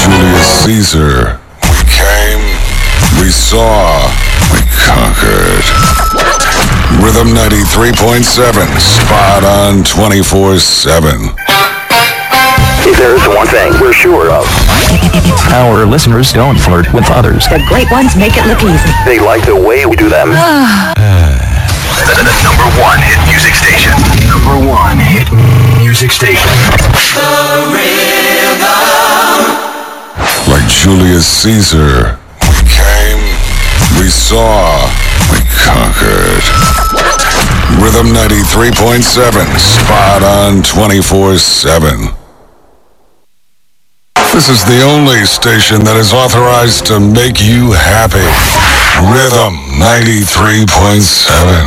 Julius Caesar. We came, we saw, we conquered. Rhythm 93.7, spot on 24/7. If there's one thing we're sure of, our listeners don't flirt with others. The great ones make it look easy. they like the way we do them. The number one hit music station. Number one hit music station. Like Julius Caesar, we came, we saw, we conquered. Rhythm 93.7, spot on 24/7. This is the only station that is authorized to make you happy. Rhythm 93.7.